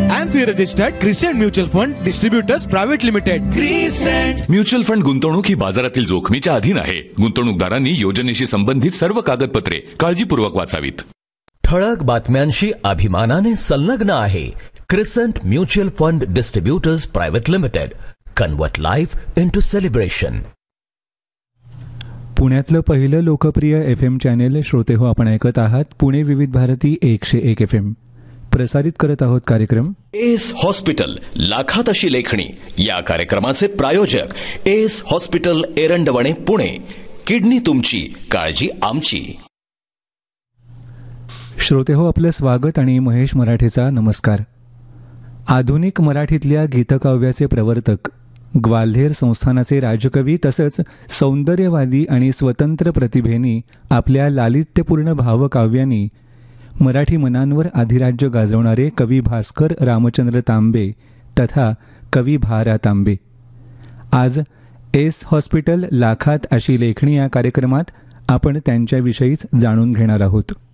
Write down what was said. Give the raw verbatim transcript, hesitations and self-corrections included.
Amphi registered crescent mutual fund distributors private limited. Crescent mutual fund गुंतवणूक ही बाजारातील जोखमीच्या अधीन आहे. गुंतवणूकदारांनी योजनेशी संबंधित सर्व कागदपत्रे काळजीपूर्वक वाचावीत. ठळक बातम्यांशी अभिमानाने संलग्न आहे crescent mutual fund distributors private limited. Convert life into celebration. पुण्यातलं पहिलं लोकप्रिय एफ एम चॅनेल श्रोते हो आपण ऐकत आहात पुणे विविध भारती एकशे एक एफ एम. प्रसारित करत आहोत कार्यक्रम एस हॉस्पिटल लाखात अशी लेखणी. या कार्यक्रमाचे प्रायोजक S hospital Erandwane Pune. Kidney तुमची काळजी आमची. श्रोते हो आपलं स्वागत आणि महेश मराठेचा नमस्कार. आधुनिक मराठीतल्या गीतकाव्याचे प्रवर्तक, ग्वाल्हेर संस्थानाचे राजकवी तसंच सौंदर्यवादी आणि स्वतंत्र प्रतिभेनी आपल्या लालित्यपूर्ण भावकाव्यांनी मराठी मनांवर अधिराज्य गाजवणारे कवी भास्कर रामचंद्र तांबे तथा कवी भा रा तांबे. आज एस हॉस्पिटल लाखात अशी लेखणी या कार्यक्रमात आपण त्यांच्याविषयीच जाणून घेणार आहोत.